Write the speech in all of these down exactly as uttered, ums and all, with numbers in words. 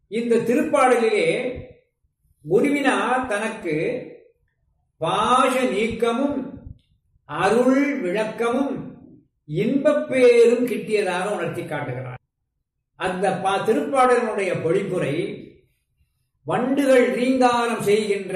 இந்த திருப்பாடலிலே குருவினார் தனக்கு பாச நீக்கமும் அருள் விளக்கமும் இன்பப் பேரும் கிட்டியதாக உணர்த்தி காட்டுகிறார். அந்த திருப்பாடலினுடைய பொழிப்புரை வண்டுகள் ரீங்காரம் செய்கின்ற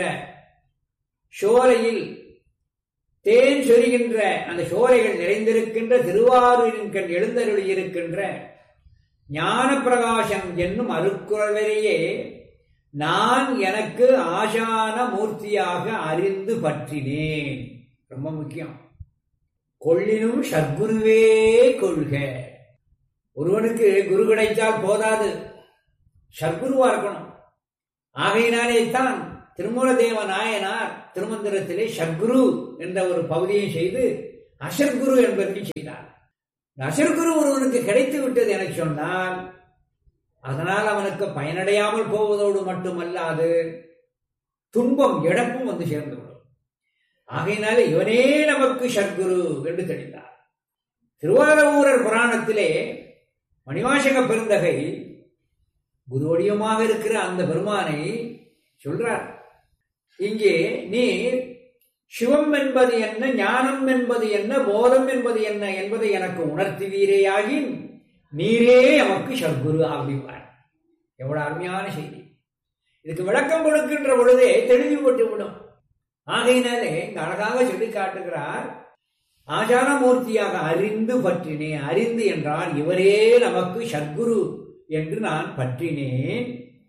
சோலையில் தேன் சொரிகின்ற அந்த சோலைகள் நிறைந்திருக்கின்ற திருவாரூரின் கண் எழுந்தருளி இருக்கின்ற ஞான பிரகாசம் என்னும் அருக்குறவரையே நான் எனக்கு ஆசான மூர்த்தியாக அறிந்து பற்றினேன். ரொம்ப முக்கியம். கொள்ளினும் சத்குருவே கொள்க. ஒருவனுக்கு குரு கிடைத்தால் போதாது, சத்குருவா இருக்கணும். ஆகையினாலே தான் திருமூலதேவ நாயனார் திருமந்திரத்திலே சத்குரு என்ற ஒரு பகுதியை செய்து அசர்குரு என்பதை செய்தார். அசர்குரு ஒருவனுக்கு கிடைத்து விட்டது என சொன்னால் அதனால் அவனுக்கு பயனடையாமல் போவதோடு மட்டுமல்லாது துன்பம் இழப்பும் வந்து சேர்ந்துவிடும். ஆகையினால இவனே நமக்கு சத்குரு என்று தெரிந்தார். திருவாரூரர் புராணத்திலே மணிவாசக பெருந்தகை குரு வடிவமாக இருக்கிற அந்த பெருமானை சொல்றார். இங்கே நீர் சிவம் என்பது என்ன, ஞானம் என்பது என்ன, போதம் என்பது என்ன என்பதை எனக்கு உணர்த்துவீரேயாகின் நீரே நமக்கு சத்குரு அப்படிவார். எவ்வளவு அருமையான செய்தி! இதுக்கு விளக்கம் கொடுக்கின்ற பொழுதே தெளிவுபட்டு விடும். ஆகையினாலே இந்த அழகாக சொல்லி காட்டுகிறார். ஆசானமூர்த்தியாக அறிந்து பற்றினேன். அறிந்து என்றால் இவரே நமக்கு சத்குரு என்று நான் பற்றினேன்.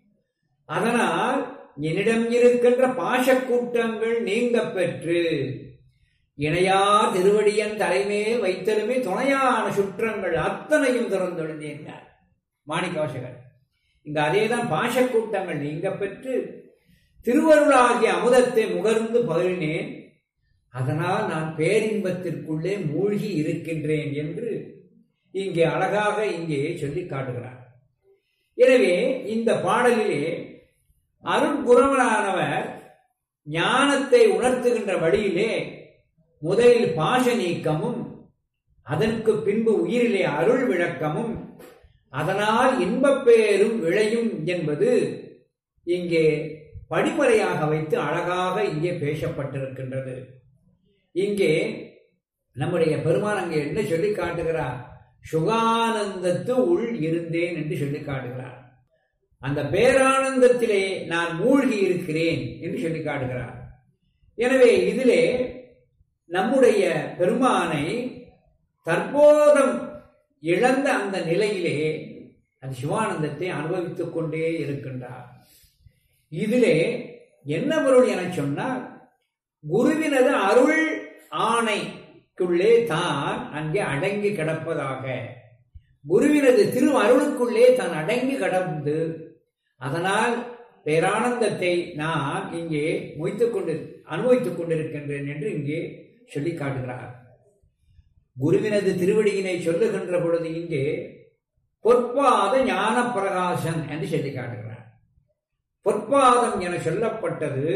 அதனால் என்னிடம் இருக்கின்ற பாசக்கூட்டங்கள் நீங்க பெற்று இணையா திருவடியன் தலைமையில் வைத்தலுமே துணையான சுற்றங்கள் அத்தனையும் திறந்தொழிந்தேன் மாணிக்கவாசகர். இங்க அதேதான் பாசக்கூட்டங்கள் நீங்க பெற்று திருவருளாகிய அமுதத்தை முகர்ந்து பகிர்ந்தேன். அதனால் நான் பேரின்பத்திற்குள்ளே மூழ்கி இருக்கின்றேன் என்று இங்கே அழகாக இங்கே சொல்லி காட்டுகிறார். எனவே இந்த பாடலிலே அருட்குரவனானவர் ஞானத்தை உணர்த்துகின்ற வழியிலே முதலில் பாச நீக்கமும் அதற்கு பின்பு உயிரிலே அருள் விளக்கமும் அதனால் இன்பப் பேரும் விளையும் என்பது இங்கே படிமுறையாக வைத்து அழகாக இங்கே பேசப்பட்டிருக்கின்றது. இங்கே நம்முடைய பெருமான் அங்கே என்ன சொல்லி காட்டுகிறார்? சுகானந்தத்து உள் இருந்தேன் என்று சொல்லி காட்டுகிறார். அந்த பேரானந்தத்திலே நான் மூழ்கி இருக்கிறேன் என்று சொல்லி காட்டுகிறார். எனவே இதிலே நம்முடைய பெருமானை தற்போதும் இழந்த அந்த நிலையிலே அந்த சிவானந்தத்தை அனுபவித்துக் கொண்டே இருக்கின்றார். இதிலே என்ன பொருள் என சொன்னால், குருவினது அருள் ஆணைக்குள்ளே தான் அங்கே அடங்கி கிடப்பதாக, குருவினது திரு அருளுக்குள்ளே தான் அடங்கி கிடந்து அதனால் பேரானந்தத்தை நான் இங்கே மொய்த்துக் கொண்டு அனுபவித்துக் கொண்டிருக்கின்றேன் என்று இங்கே சொல்லி காட்டுகிறார். குருவினது திருவடியினை சொல்லுகின்ற பொழுது இங்கே பொற்பாத ஞான பிரகாசன் என்று சொல்லி காட்டுகிறார். பொற்பாதம் என சொல்லப்பட்டது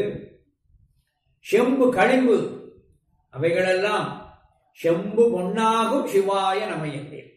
செம்பு களிம்பு, அவைகளெல்லாம் செம்பு பொன்னாகும் சிவாய நமையேன்.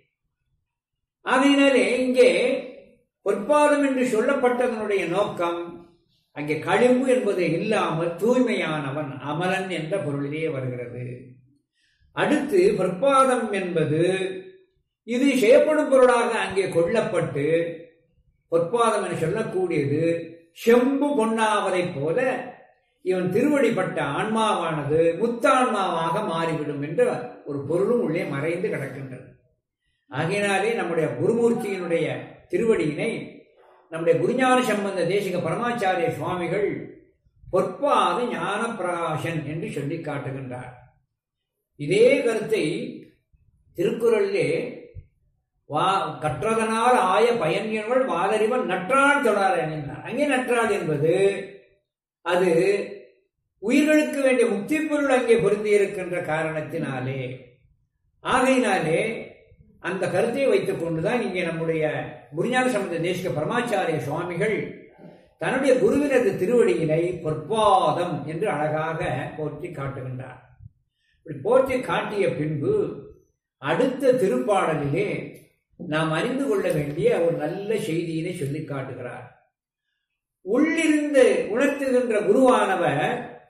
அதனாலே இங்கே பொற்பாதம் என்று சொல்லப்பட்டதனுடைய நோக்கம் அங்கே களிம்பு என்பது இல்லாமல் தூய்மையானவன் அமலன் என்ற பொருளிலே வருகிறது. அடுத்து பொற்பாதம் என்பது இது செய்யப்படும் பொருளாக அங்கே கொள்ளப்பட்டு பொற்பாதம் என சொல்லக்கூடியது செம்பு பொன்னாவதை போல இவன் திருவடிப்பட்ட ஆன்மாவானது முத்தான்மாவாக மாறிவிடும் என்ற ஒரு பொருளும் உள்ளே மறைந்து கிடக்கின்றது. ஆகையினாலே நம்முடைய குருமூர்த்தியினுடைய திருவடியினை நம்முடைய குருஞான சம்பந்த தேசிக பரமாச்சாரிய சுவாமிகள் பொற்பாத ஞான பிரகாசன் என்று சொல்லி காட்டுகின்றார். இதே கருத்தை திருக்குறளிலே வா கற்றதனால் ஆய பயன்கள் வாலறிவன் நற்றாள் தொடர் என்கிறார். அங்கே நற்றாள் என்பது அது உயிர்களுக்கு வேண்டிய முக்தி பொருள் அங்கே பொருந்தி இருக்கின்ற காரணத்தினாலே, ஆகையினாலே அந்த கருத்தை வைத்துக் கொண்டுதான் இங்கே நம்முடைய குருஞான சம்பந்த தேசிக பரமாச்சாரிய சுவாமிகள் தன்னுடைய குருவினது திருவடியினை பொற்பாதம் என்று அழகாக போற்றி காட்டுகின்றார். இப்படி போற்றி காட்டிய பின்பு அடுத்த திருப்பாடலிலே நாம் அறிந்து கொள்ள வேண்டிய ஒரு நல்ல செய்தியினை சொல்லி காட்டுகிறார். உள்ளிருந்து உணர்த்துகின்ற குருவானவர்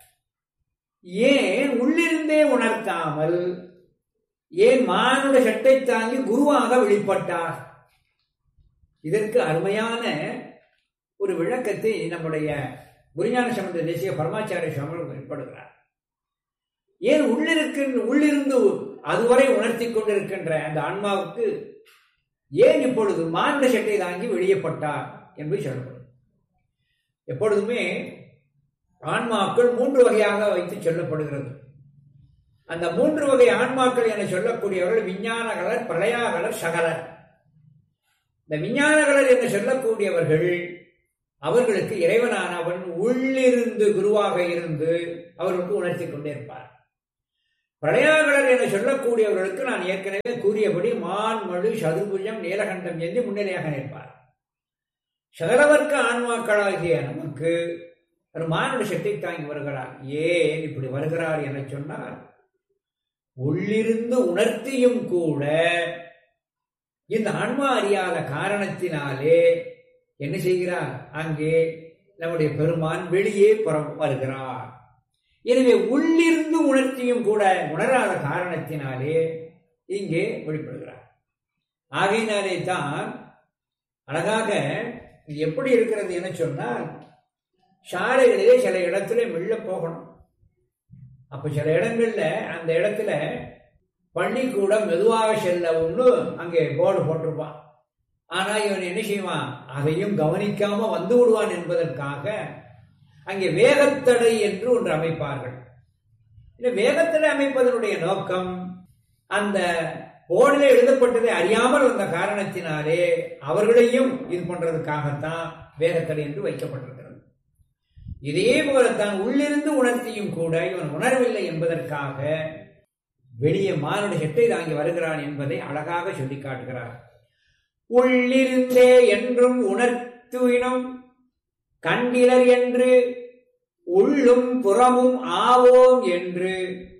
ஏன் உள்ளிருந்தே உணர்த்தாமல் ஏன் மானுட சட்டை தாங்கி குருவாக வெளிப்பட்டார்? இதற்கு அருமையான ஒரு விளக்கத்தை நம்முடைய குருஞான சம்பந்த தேசிய பரமாச்சாரிய சுவாமிகள் வெளிப்படுகிறார். ஏன் உள்ளிருக்கின்ற உள்ளிருந்து அதுவரை உணர்த்தி கொண்டிருக்கின்ற அந்த ஆன்மாவுக்கு ஏன் இப்பொழுது மானுட சட்டை தாங்கி வெளியப்பட்டார் என்பது சொல்லப்படும். எப்பொழுதுமே ஆன்மாக்கள் மூன்று வகையாக வைத்து சொல்லப்படுகிறது. அந்த மூன்று வகை ஆன்மாக்கள் என சொல்லக்கூடியவர்கள் விஞ்ஞானகலர், பிரளயாகலர், சகலர். இந்த விஞ்ஞானகலர் என்று சொல்லக்கூடியவர்கள் அவர்களுக்கு இறைவனானவன் உள்ளிருந்து குருவாக இருந்து அவர்களுக்கு உணர்த்தி கொண்டே இருப்பார். பிரளயாகலர் என சொல்லக்கூடியவர்களுக்கு நான் ஏற்கனவே கூறியபடி மான், மழு, சதுர்புஜம், நீலகண்டம் ஏந்தி முன்னிலையாக நிற்பார். சகலவர்க்க ஆன்மாக்களாகிய நமக்கு ஒரு மானுட சக்தி தாங்கி வருகிறார். ஏன் இப்படி வருகிறார் என சொன்னால், உள்ளிருந்து உணர்த்தியும் கூட இந்த ஆன்மா அறியாத காரணத்தினாலே என்ன செய்கிறார்? அங்கே நம்முடைய பெருமான் வெளியே வருகிறார். எனவே உள்ளிருந்து உணர்த்தியும் கூட உணராத காரணத்தினாலே இங்கே வெளிப்படுகிறார். ஆகையினாலே தான் அழகாக எப்படி இருக்கிறது என சொன்னால், சாலைகளிலே சில இடத்துல மெல்ல போகணும். அப்ப சில இடங்கள்ல அந்த இடத்துல பள்ளிக்கூடம் மெதுவாக செல்ல ஒன்று அங்கே போர்டு போட்டிருப்பான். ஆனா இவன் என்ன செய்வான்? அதையும் கவனிக்காம வந்து விடுவான் என்பதற்காக அங்கே வேகத்தடை என்று ஒன்று அமைப்பார்கள். இந்த வேகத்தடை அமைப்பதனுடைய நோக்கம் அந்த போர்டில் எழுதப்பட்டதை அறியாமல் வந்த காரணத்தினாலே அவர்களையும் இது பண்றதுக்காகத்தான் வேகத்தடை என்று வைக்கப்பட்டிருக்கிறது. இதே போலத்தான் உள்ளிருந்து உணர்த்தியும் கூட இவன் உணரவில்லை என்பதற்காக வெளியே மானுட சட்டை தாங்கி வருகிறான் என்பதை அழகாக சொல்லி காட்டுகிறார். உள்ளிருந்தே என்றும் உணர்த்துவினும் கண்டிலர் என்று உள்ளும் புறமும் ஆவோம் என்று